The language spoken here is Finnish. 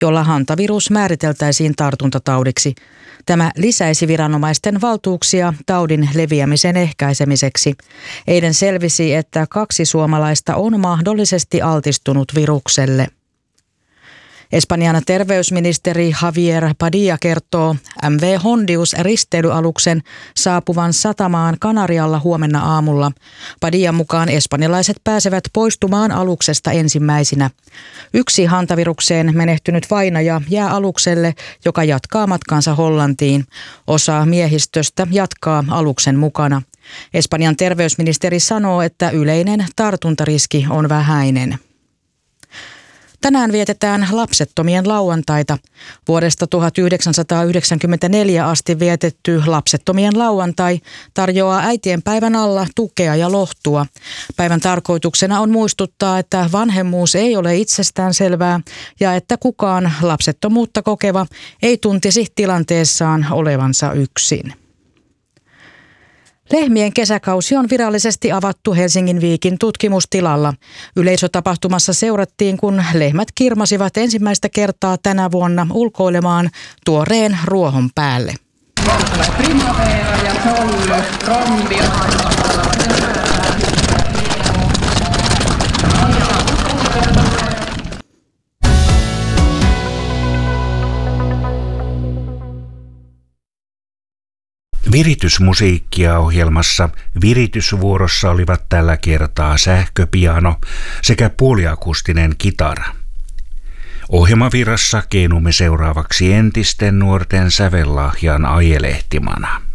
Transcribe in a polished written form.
jolla hantavirus määriteltäisiin tartuntataudiksi. Tämä lisäisi viranomaisten valtuuksia taudin leviämisen ehkäisemiseksi. Eilen selvisi, että 2 suomalaista on mahdollisesti altistunut virukselle. Espanjan terveysministeri Javier Padilla kertoo MV Hondius risteilyaluksen saapuvan satamaan Kanarialla huomenna aamulla. Padillan mukaan espanjalaiset pääsevät poistumaan aluksesta ensimmäisinä. 1 hantavirukseen menehtynyt vainaja jää alukselle, joka jatkaa matkansa Hollantiin. Osa miehistöstä jatkaa aluksen mukana. Espanjan terveysministeri sanoo, että yleinen tartuntariski on vähäinen. Tänään vietetään lapsettomien lauantaita. Vuodesta 1994 asti vietetty lapsettomien lauantai tarjoaa äitienpäivän alla tukea ja lohtua. Päivän tarkoituksena on muistuttaa, että vanhemmuus ei ole itsestäänselvää ja että kukaan lapsettomuutta kokeva ei tuntisi tilanteessaan olevansa yksin. Lehmien kesäkausi on virallisesti avattu Helsingin Viikin tutkimustilalla. Yleisötapahtumassa seurattiin, kun lehmät kirmasivat ensimmäistä kertaa tänä vuonna ulkoilemaan tuoreen ruohon päälle. Primavera ja sollu, rombi. Viritysmusiikkia ohjelmassa viritysvuorossa olivat tällä kertaa sähköpiano sekä puoliakustinen kitara. Ohjelmavirrassa keinumme seuraavaksi entisten nuorten sävellahjan ajelehtimana.